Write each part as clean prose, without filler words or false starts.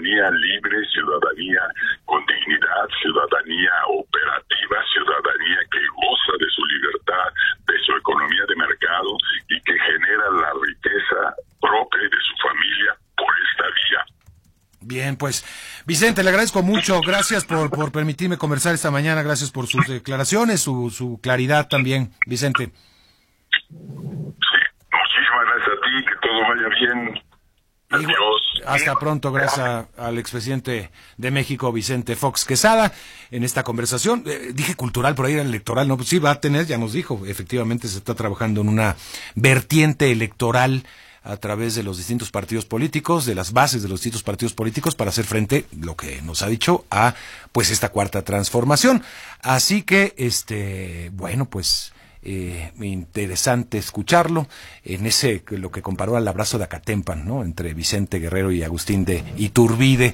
ciudadanía libre, ciudadanía con dignidad, ciudadanía operativa, ciudadanía que goza de su libertad, de su economía de mercado y que genera la riqueza propia y de su familia por esta vía. Bien, pues, Vicente, le agradezco mucho. Gracias por permitirme conversar esta mañana. Gracias por sus declaraciones, su claridad también, Vicente. Sí, muchísimas gracias a ti, que todo vaya bien. Adiós. Hasta pronto, gracias al expresidente de México, Vicente Fox Quesada, en esta conversación. Dije cultural, por ahí era electoral, ¿no? Pues sí, va a tener, ya nos dijo, efectivamente se está trabajando en una vertiente electoral a través de los distintos partidos políticos, de las bases de los distintos partidos políticos, para hacer frente, lo que nos ha dicho, a pues esta cuarta transformación. Así que, bueno, pues interesante escucharlo en ese, lo que comparó al abrazo de Acatempan, ¿no? Entre Vicente Guerrero y Agustín de Iturbide,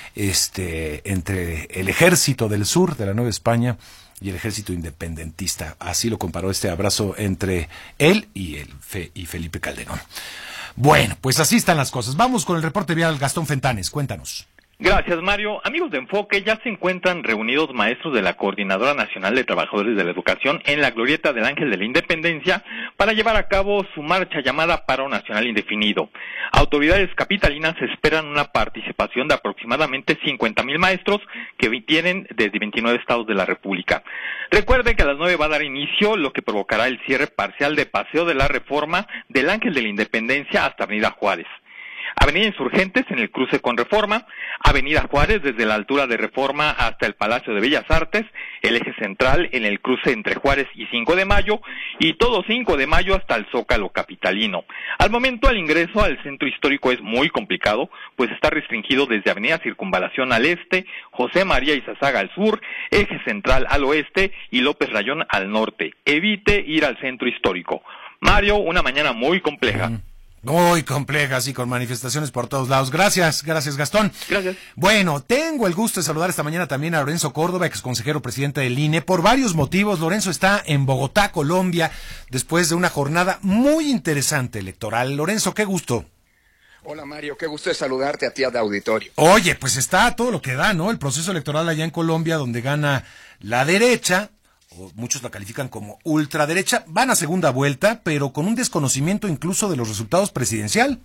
entre el ejército del sur de la Nueva España y el ejército independentista. Así lo comparó este abrazo entre él y Felipe Calderón. Bueno, pues así están las cosas. Vamos con el reporte vial. Gastón Fentanes, cuéntanos. Gracias, Mario. Amigos de Enfoque, ya se encuentran reunidos maestros de la Coordinadora Nacional de Trabajadores de la Educación en la Glorieta del Ángel de la Independencia para llevar a cabo su marcha llamada Paro Nacional Indefinido. Autoridades capitalinas esperan una participación de aproximadamente 50,000 maestros que vienen desde 29 estados de la República. Recuerde que a las 9 va a dar inicio, lo que provocará el cierre parcial de Paseo de la Reforma del Ángel de la Independencia hasta Avenida Juárez. Avenida Insurgentes en el cruce con Reforma, Avenida Juárez desde la altura de Reforma hasta el Palacio de Bellas Artes, el eje central en el cruce entre Juárez y 5 de Mayo, y todo 5 de Mayo hasta el Zócalo capitalino. Al momento el ingreso al centro histórico es muy complicado, pues está restringido desde Avenida Circunvalación al este, José María Izazaga al sur, eje central al oeste y López Rayón al norte. Evite ir al centro histórico. Mario, una mañana muy compleja. Muy compleja, sí, con manifestaciones por todos lados. Gracias, Gastón. Gracias. Bueno, tengo el gusto de saludar esta mañana también a Lorenzo Córdoba, ex consejero presidente del INE, por varios motivos. Lorenzo está en Bogotá, Colombia, después de una jornada muy interesante electoral. Lorenzo, qué gusto. Hola Mario, qué gusto de saludarte a ti de auditorio. Oye, pues está todo lo que da, ¿no? El proceso electoral allá en Colombia, donde gana la derecha, o muchos la califican como ultraderecha, van a segunda vuelta, pero con un desconocimiento incluso de los resultados presidencial.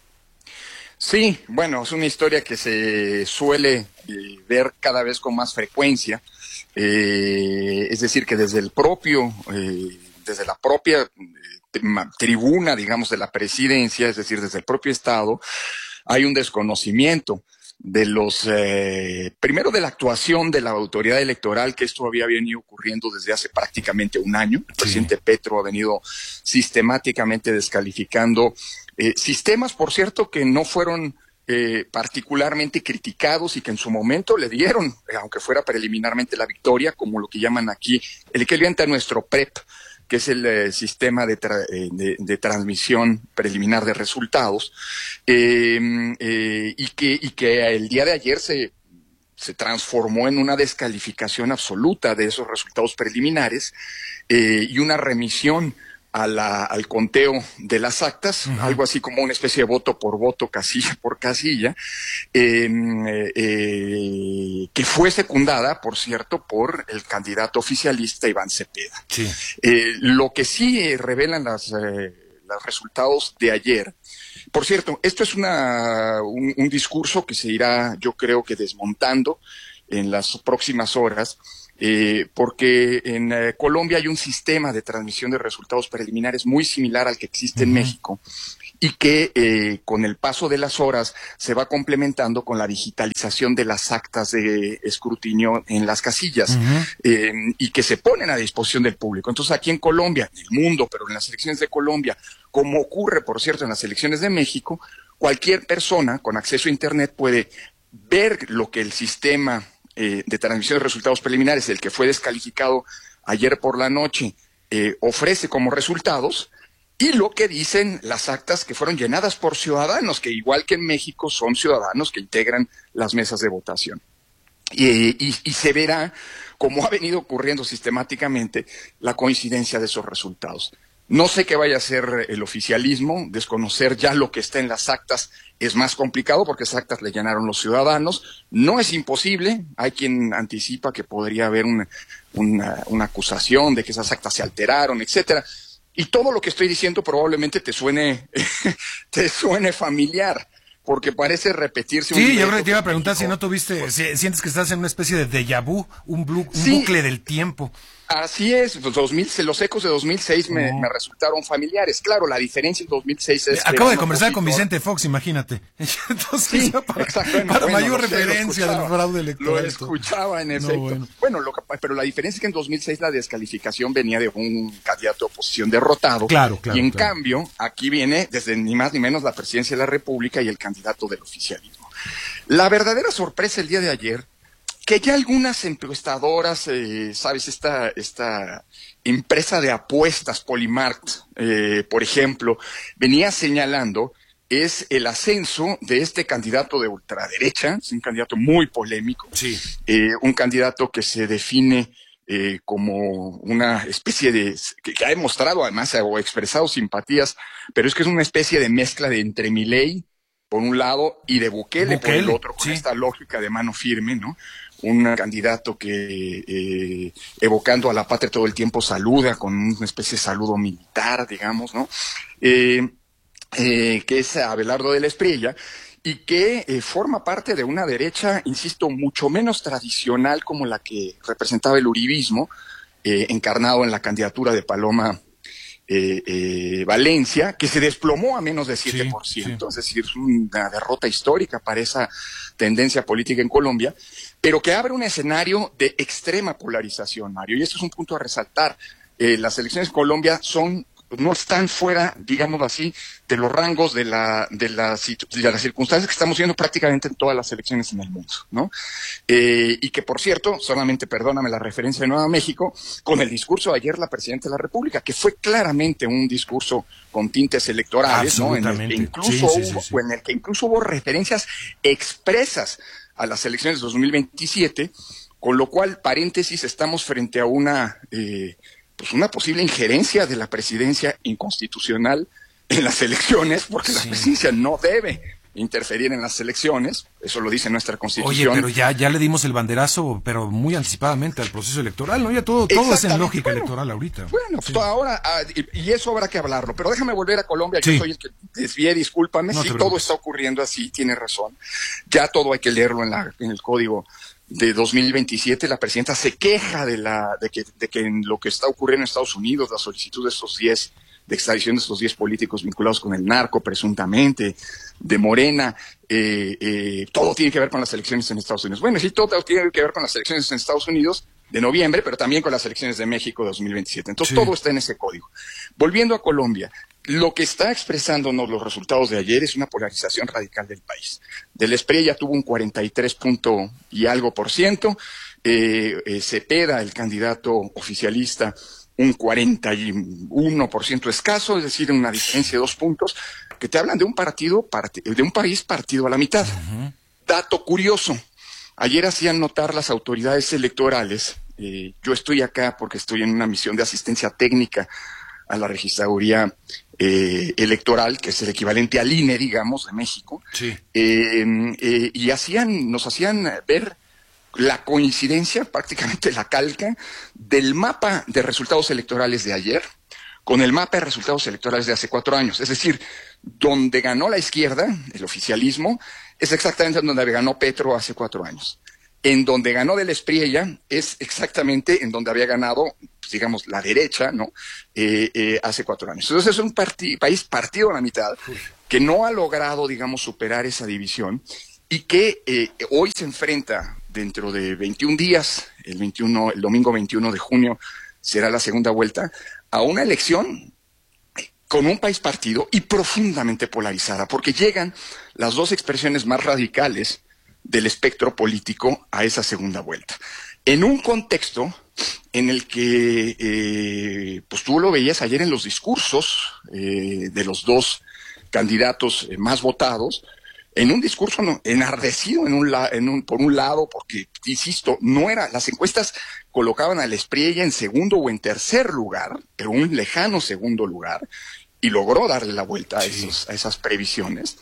Sí, bueno, es una historia que se suele ver cada vez con más frecuencia, es decir, que desde la propia tribuna, digamos, de la presidencia, es decir, desde el propio Estado, hay un desconocimiento de primero de la actuación de la autoridad electoral, que esto había venido ocurriendo desde hace prácticamente un año. El presidente Petro ha venido sistemáticamente descalificando sistemas, por cierto, que no fueron particularmente criticados y que en su momento le dieron, aunque fuera preliminarmente, la victoria, como lo que llaman aquí el equivalente a nuestro PREP, que es el sistema de transmisión preliminar de resultados, y que el día de ayer se transformó en una descalificación absoluta de esos resultados preliminares y una remisión al conteo de las actas, algo así como una especie de voto por voto, casilla por casilla, que fue secundada, por cierto, por el candidato oficialista Iván Cepeda. Sí. Lo que sí revelan los resultados de ayer. Por cierto, esto es un discurso que se irá, yo creo que desmontando en las próximas horas, porque en Colombia hay un sistema de transmisión de resultados preliminares muy similar al que existe en México y que con el paso de las horas se va complementando con la digitalización de las actas de escrutinio en las casillas y que se ponen a disposición del público. Entonces aquí en Colombia, en el mundo, pero en las elecciones de Colombia, como ocurre, por cierto, en las elecciones de México, cualquier persona con acceso a Internet puede ver lo que el sistema de transmisión de resultados preliminares, el que fue descalificado ayer por la noche, ofrece como resultados, y lo que dicen las actas que fueron llenadas por ciudadanos, que igual que en México son ciudadanos que integran las mesas de votación. Y se verá, como ha venido ocurriendo sistemáticamente, la coincidencia de esos resultados. No sé qué vaya a ser el oficialismo, desconocer ya lo que está en las actas es más complicado porque esas actas le llenaron los ciudadanos. No es imposible, hay quien anticipa que podría haber una acusación de que esas actas se alteraron, etcétera. Y todo lo que estoy diciendo probablemente te suene familiar, porque parece repetirse. Sí, yo creo que te iba a preguntar si no tuviste, si sientes que estás en una especie de déjà vu, un bucle del tiempo. Así es, los ecos de 2006 me resultaron familiares. Claro, la diferencia en 2006 es... Acabo de conversar con Vicente Fox, imagínate. Entonces, sí, para mayor referencia del fraude electoral. Lo escuchaba, en efecto. Pero la diferencia es que en 2006 la descalificación venía de un candidato de oposición derrotado. Claro. Y en cambio, aquí viene desde ni más ni menos la presidencia de la República y el candidato del oficialismo. La verdadera sorpresa el día de ayer, que ya algunas encuestadoras, sabes, esta empresa de apuestas, Polymark, por ejemplo, venía señalando, es el ascenso de este candidato de ultraderecha, es un candidato muy polémico, sí. Un candidato que se define como una especie de, que ha demostrado además o expresado simpatías, pero es que es una especie de mezcla de entre Milei, por un lado, y de Bukele por el otro, con esta lógica de mano firme, ¿no? Un candidato que, evocando a la patria todo el tiempo, saluda con una especie de saludo militar, digamos, ¿no? Que es Abelardo de la Espriella, y que forma parte de una derecha, insisto, mucho menos tradicional como la que representaba el uribismo, encarnado en la candidatura de Paloma Valencia, que se desplomó a menos de 7%, sí. Es decir, es una derrota histórica para esa tendencia política en Colombia, pero que abre un escenario de extrema polarización, Mario, y esto es un punto a resaltar. Las elecciones en Colombia no están fuera, digámoslo así, de los rangos de las circunstancias que estamos viendo prácticamente en todas las elecciones en el mundo, ¿no? Y que, por cierto, solamente perdóname la referencia de nuevo a México, con el discurso de ayer la Presidenta de la República, que fue claramente un discurso con tintes electorales, ¿no? En el que incluso hubo referencias expresas a las elecciones de 2027, con lo cual, paréntesis, estamos frente a una posible injerencia de la presidencia inconstitucional en las elecciones, porque la presidencia no debe interferir en las elecciones, eso lo dice nuestra Constitución. Oye, pero ya le dimos el banderazo, pero muy anticipadamente al proceso electoral, ¿no? Ya todo es en lógica electoral ahorita. Bueno, pues ahora, y eso habrá que hablarlo, pero déjame volver a Colombia, yo soy el que desvié, discúlpame, todo está ocurriendo así, tiene razón, ya todo hay que leerlo en el código de 2027, la presidenta se queja de que en lo que está ocurriendo en Estados Unidos, la solicitud de extradición de estos 10 políticos vinculados con el narco, presuntamente, de Morena, todo tiene que ver con las elecciones en Estados Unidos. Bueno, sí, todo tiene que ver con las elecciones en Estados Unidos de noviembre, pero también con las elecciones de México de 2027. Entonces, todo está en ese código. Volviendo a Colombia, lo que está expresándonos los resultados de ayer es una polarización radical del país. De la Espriella tuvo un 43 y algo por ciento, Cepeda, el candidato oficialista, un 41% escaso, es decir, una diferencia de 2 puntos, que te hablan de un país partido a la mitad. Uh-huh. Dato curioso, ayer hacían notar las autoridades electorales, yo estoy acá porque estoy en una misión de asistencia técnica a la registraduría electoral, que es el equivalente al INE, digamos, de México, y nos hacían ver la coincidencia, prácticamente la calca, del mapa de resultados electorales de ayer con el mapa de resultados electorales de hace 4 años. Es decir, donde ganó la izquierda, el oficialismo, es exactamente donde ganó Petro hace 4 años. En donde ganó de la Espriella es exactamente en donde había ganado, pues, digamos, la derecha, ¿no? Hace 4 años. Entonces es un país partido a la mitad, que no ha logrado, digamos, superar esa división y que hoy se enfrenta dentro de 21 días, el domingo 21 de junio será la segunda vuelta, a una elección con un país partido y profundamente polarizada, porque llegan las 2 expresiones más radicales del espectro político a esa segunda vuelta. En un contexto en el que, pues tú lo veías ayer en los discursos de los 2 candidatos más votados, en un discurso enardecido por un lado, porque, insisto, las encuestas colocaban a la Espriella en segundo o en tercer lugar, pero un lejano segundo lugar, y logró darle la vuelta a esas previsiones.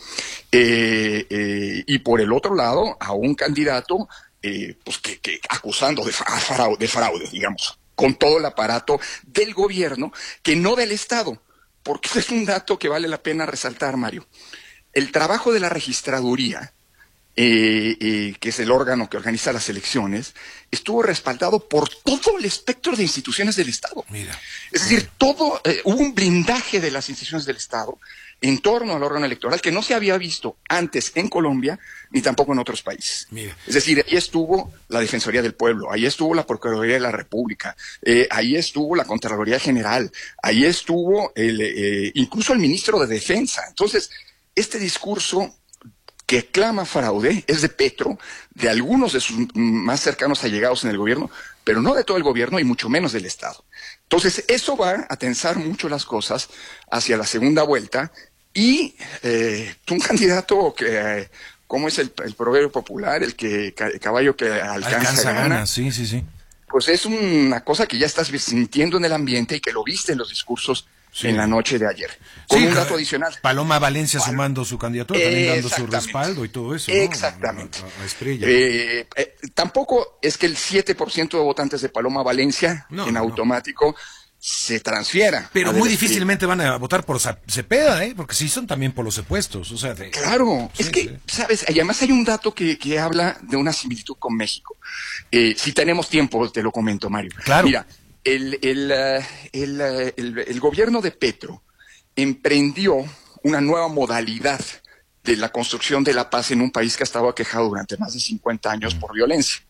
Y por el otro lado, a un candidato pues que acusando de fraude, digamos, con todo el aparato del gobierno, que no del Estado, porque es un dato que vale la pena resaltar, Mario. El trabajo de la registraduría, que es el órgano que organiza las elecciones, estuvo respaldado por todo el espectro de instituciones del Estado. Mira. Es decir, hubo un blindaje de las instituciones del Estado en torno al órgano electoral que no se había visto antes en Colombia ni tampoco en otros países. Mira. Es decir, ahí estuvo la Defensoría del Pueblo, ahí estuvo la Procuraduría de la República, ahí estuvo la Contraloría General, ahí estuvo incluso el Ministro de Defensa. Entonces, este discurso que clama fraude es de Petro, de algunos de sus más cercanos allegados en el gobierno, pero no de todo el gobierno y mucho menos del Estado. Entonces, eso va a tensar mucho las cosas hacia la segunda vuelta y un candidato que, ¿cómo es el proverbio popular? El caballo que alcanza gana. Sí. Pues es una cosa que ya estás sintiendo en el ambiente y que lo viste en los discursos en la noche de ayer. Con un dato adicional. Paloma Valencia sumando su candidatura, también dando su respaldo y todo eso, ¿no? Exactamente. A Espriella. Tampoco es que el 7% de votantes de Paloma Valencia automático se transfiera. Pero muy difícilmente van a votar por Cepeda, porque sí son también por los opuestos. O sea, claro, es que, ¿sabes? Además hay un dato que habla de una similitud con México. Si tenemos tiempo, te lo comento, Mario. Claro. Mira, el gobierno de Petro emprendió una nueva modalidad de la construcción de la paz en un país que ha estado aquejado durante más de 50 años por violencia.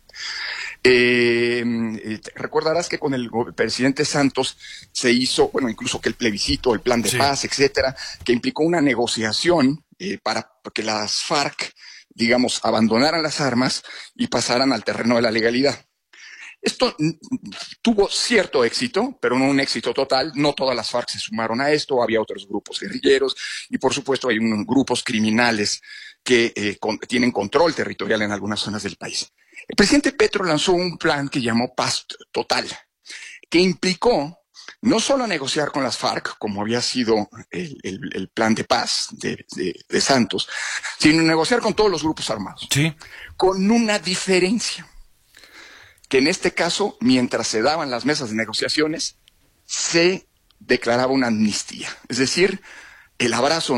Recordarás que con el presidente Santos se hizo, bueno, incluso que el plebiscito, el plan de paz, etcétera, que implicó una negociación para que las FARC, digamos, abandonaran las armas y pasaran al terreno de la legalidad. Esto tuvo cierto éxito, pero no un éxito total. No todas las FARC se sumaron a esto, había otros grupos guerrilleros y, por supuesto, hay unos grupos criminales que tienen control territorial en algunas zonas del país. El presidente Petro lanzó un plan que llamó Paz Total, que implicó no solo negociar con las FARC, como había sido el plan de paz de Santos, sino negociar con todos los grupos armados. Sí. Con una diferencia, que en este caso, mientras se daban las mesas de negociaciones, se declaraba una amnistía. Es decir, el Estado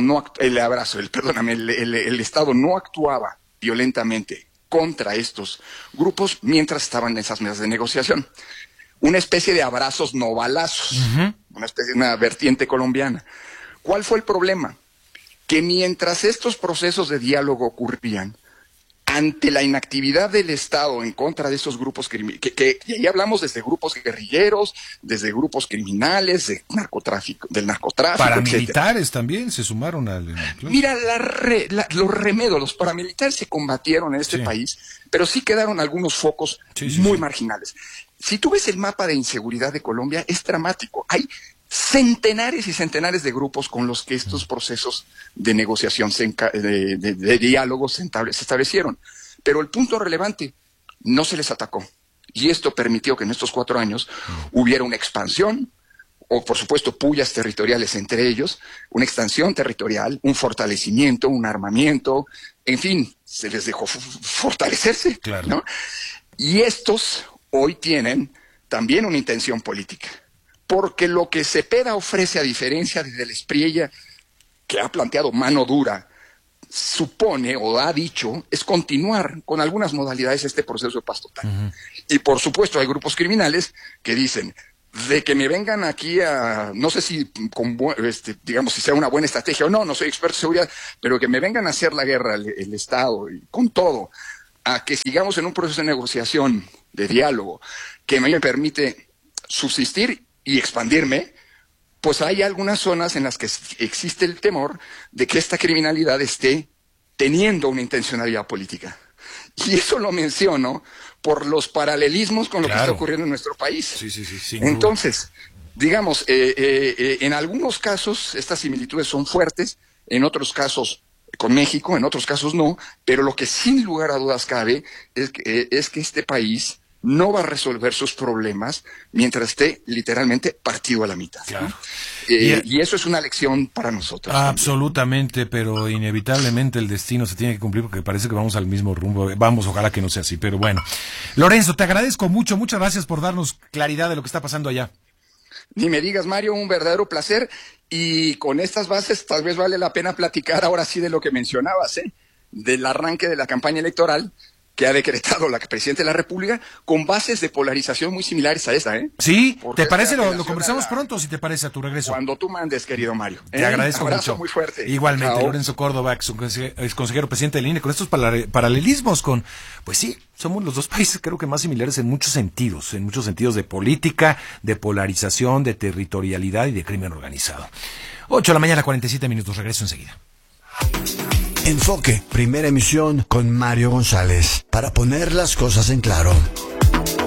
no actuaba violentamente contra estos grupos mientras estaban en esas mesas de negociación. Una especie de abrazos no balazos, una vertiente colombiana. ¿Cuál fue el problema? Que mientras estos procesos de diálogo ocurrían, ante la inactividad del Estado en contra de esos grupos criminales, y ahí hablamos desde grupos guerrilleros, desde grupos criminales, del narcotráfico, paramilitares, etcétera. También se sumaron al... Mira, los remedos, los paramilitares se combatieron en este país, pero sí quedaron algunos focos muy marginales. Si tú ves el mapa de inseguridad de Colombia, es dramático. Hay centenares y centenares de grupos con los que estos procesos de negociación, de diálogo se establecieron. Pero el punto relevante, no se les atacó. Y esto permitió que en estos 4 años hubiera una expansión, o por supuesto pullas territoriales entre ellos, una expansión territorial, un fortalecimiento, un armamiento, en fin, se les dejó fortalecerse, claro, ¿no? Y estos hoy tienen también una intención política. Porque lo que Cepeda ofrece, a diferencia de Espriella, que ha planteado mano dura, supone o ha dicho, es continuar con algunas modalidades este proceso de paz total. Y por supuesto hay grupos criminales que dicen, de que me vengan aquí a, no sé si digamos si sea una buena estrategia o no, no soy experto en seguridad, pero que me vengan a hacer la guerra el Estado y con todo, a que sigamos en un proceso de negociación, de diálogo, que me permite subsistir y expandirme, pues hay algunas zonas en las que existe el temor de que esta criminalidad esté teniendo una intencionalidad política. Y eso lo menciono por los paralelismos con lo que está ocurriendo en nuestro país. Sí, entonces, digamos, en algunos casos estas similitudes son fuertes, en otros casos con México, en otros casos no, pero lo que sin lugar a dudas cabe es que este país no va a resolver sus problemas mientras esté literalmente partido a la mitad. Claro. ¿No? Y eso es una lección para nosotros. Absolutamente, pero inevitablemente el destino se tiene que cumplir porque parece que vamos al mismo rumbo. Vamos, ojalá que no sea así, pero bueno. Lorenzo, te agradezco mucho, muchas gracias por darnos claridad de lo que está pasando allá. Ni me digas, Mario, un verdadero placer. Y con estas bases tal vez vale la pena platicar ahora sí de lo que mencionabas, del arranque de la campaña electoral que ha decretado la Presidenta de la República, con bases de polarización muy similares a esa, Sí, porque ¿te parece? Lo conversamos pronto, si te parece, a tu regreso. Cuando tú mandes, querido Mario. Te agradezco abrazo mucho. Muy fuerte. Igualmente, Chao. Lorenzo Córdoba, ex consejero presidente del INE, con estos paralelismos con, pues sí, somos los dos países creo que más similares en muchos sentidos de política, de polarización, de territorialidad y de crimen organizado. 8:47 a.m, regreso enseguida. Enfoque, primera emisión con Mario González, para poner las cosas en claro.